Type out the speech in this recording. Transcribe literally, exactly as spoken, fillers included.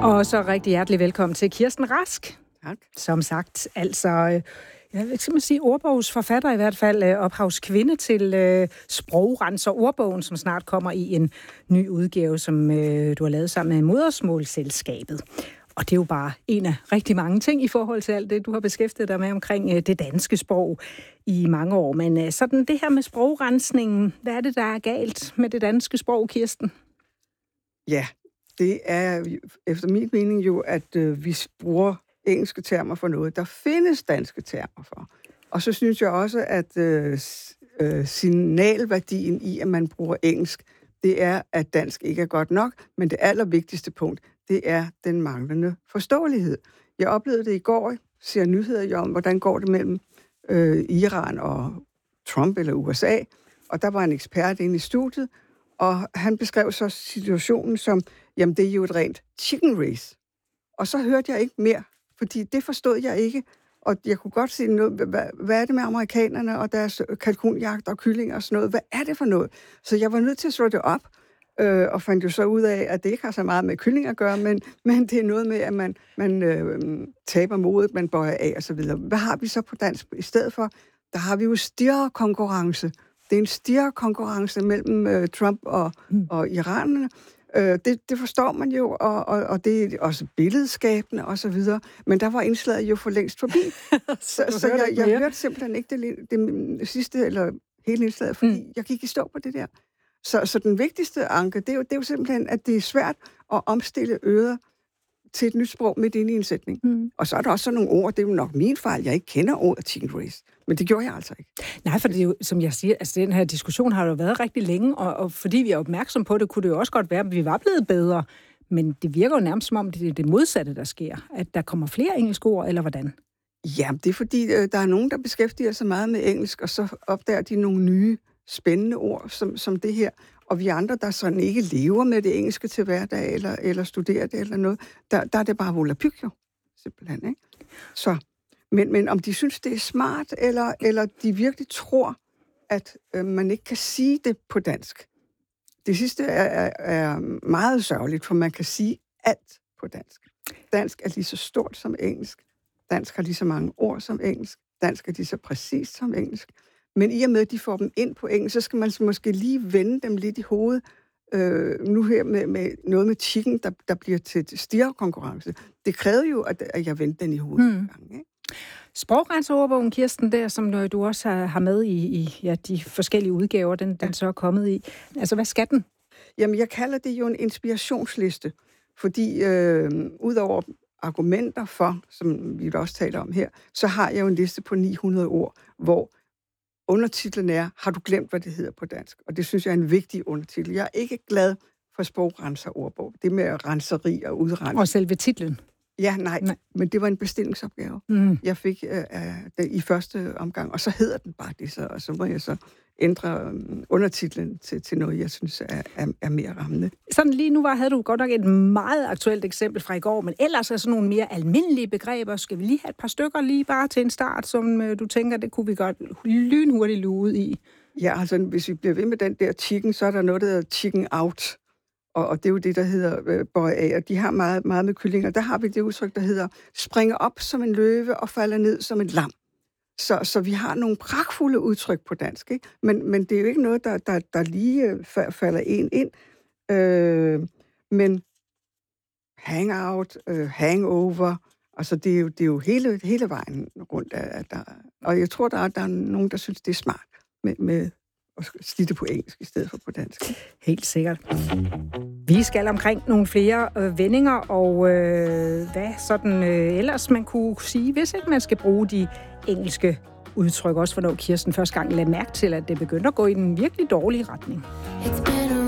Og så rigtig hjertelig velkommen til Kirsten Rask. Tak. Som sagt, altså, jeg vil ikke sige ordbogsforfatter i hvert fald, ophavskvinde til øh, Sprogrenser ordbogen, som snart kommer i en ny udgave, som øh, du har lavet sammen med Modersmålsselskabet. Og det er jo bare en af rigtig mange ting i forhold til alt det, du har beskæftiget dig med omkring øh, det danske sprog i mange år. Men øh, sådan det her med sprogrensningen, hvad er det, der er galt med det danske sprog, Kirsten? Ja, det er efter min mening jo, at øh, vi bruger engelske termer for noget, der findes danske termer for. Og så synes jeg også, at øh, øh, signalværdien i, at man bruger engelsk, det er, at dansk ikke er godt nok, men det allervigtigste punkt, det er den manglende forståelighed. Jeg oplevede det i går, ser nyheder jo om, hvordan går det mellem øh, Iran og Trump eller U S A, og der var en ekspert inde i studiet, og han beskrev så situationen som, jamen det er jo et rent chicken race. Og så hørte jeg ikke mere, fordi det forstod jeg ikke, og jeg kunne godt se noget, hvad, hvad er det med amerikanerne og deres kalkunjagt og kyllinger og sådan noget, hvad er det for noget? Så jeg var nødt til at slå det op, øh, og fandt jo så ud af, at det ikke har så meget med kylling at gøre, men, men det er noget med, at man, man øh, taber modet, man bøjer af og så videre. Hvad har vi så på dansk i stedet for? Der har vi jo stirrekonkurrence. Det er en stirrekonkurrence mellem øh, Trump og, mm. og iranerne. Øh, det, det forstår man jo, og, og, og det er også billedskabende og så videre. Men der var indslaget jo for længst forbi. så så jeg, jeg hørte simpelthen ikke det, det sidste, eller hele indslaget, fordi mm. jeg gik i stå på det der. Så, så den vigtigste anke, det er, jo, det er jo simpelthen, at det er svært at omstille ører til et nyt sprog midt inde i en sætning. Mm. Og så er der også sådan nogle ord, det er jo nok min fejl, jeg ikke kender ordet chicken race. Men det gjorde jeg altså ikke. Nej, for det er jo, som jeg siger, altså den her diskussion har jo været rigtig længe, og, og fordi vi er opmærksom på det, kunne det jo også godt være, at vi var blevet bedre. Men det virker jo nærmest som om, det er det modsatte, der sker. At der kommer flere engelske ord, eller hvordan? Ja, det er fordi, øh, der er nogen, der beskæftiger sig meget med engelsk, og så opdager de nogle nye, spændende ord, som, som det her. Og vi andre, der sådan ikke lever med det engelske til hverdag, eller, eller studerer det, eller noget, der, der er det bare volapyk jo, simpelthen, ikke? Så, men, men om de synes, det er smart, eller, eller de virkelig tror, at øh, man ikke kan sige det på dansk. Det sidste er, er, er meget sørgeligt, for man kan sige alt på dansk. Dansk er lige så stort som engelsk. Dansk har lige så mange ord som engelsk. Dansk er lige så præcist som engelsk. Men i og med, at de får dem ind på engelsk, så skal man så måske lige vende dem lidt i hovedet. Øh, nu her med, med noget med chicken, der, der bliver til stirrekonkurrence. Det kræver jo, at, at jeg vendte den i hovedet hmm. en gang, ikke? Sprogrenseordbogen, Kirsten, der, som du også har, har med i, i ja, de forskellige udgaver, den, den så er kommet i. Altså, hvad skal den? Jamen, jeg kalder det jo en inspirationsliste, fordi øh, udover argumenter for, som vi også taler om her, så har jeg jo en liste på ni hundrede ord, hvor undertitlen er, har du glemt, hvad det hedder på dansk? Og det synes jeg er en vigtig undertitel. Jeg er ikke glad for sprogrenserordbog. Det med renseri og udrensning. Og selve titlen? Ja, nej, nej, men det var en bestillingsopgave. Mm. Jeg fik øh, i første omgang, og så hedder den bare det, så, og så må jeg så ændre um, undertitlen til, til noget, jeg synes er, er, er mere rammende. Sådan lige nu var, havde du godt nok et meget aktuelt eksempel fra i går, men ellers er sådan nogle mere almindelige begreber. Skal vi lige have et par stykker lige bare til en start, som øh, du tænker, det kunne vi godt lynhurtigt luge ud i? Ja, altså hvis vi bliver ved med den der chicken, så er der noget, der hedder chicken out. Og, og det er jo det, der hedder øh, bøje af, og de har meget, meget med kyllinger. Der har vi det udtryk, der hedder springe op som en løve og falde ned som et lam. Så, så vi har nogle pragtfulde udtryk på dansk, ikke? Men, men det er jo ikke noget, der, der, der lige falder en ind. Øh, men hangout, øh, hangover, altså det er jo, det er jo hele, hele vejen rundt. Af, der, og jeg tror, der er, der er nogen, der synes, det er smart med, med at sige det på engelsk i stedet for på dansk. Helt sikkert. Vi skal omkring nogle flere øh, vendinger, og øh, hvad sådan øh, ellers man kunne sige, hvis ikke man skal bruge de engelske udtryk. Også for når Kirsten første gang lagde mærke til, at det begyndte at gå i den virkelig dårlige retning. It's